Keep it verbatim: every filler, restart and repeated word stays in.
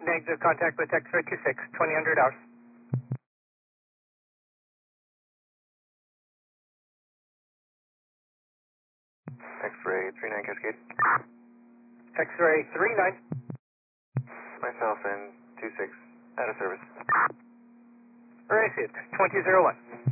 Negative contact with X-ray two six, twenty hundred hours. X-ray three nine Cascade. X-ray three nine. Myself and two six, out of service. Received, twenty zero one.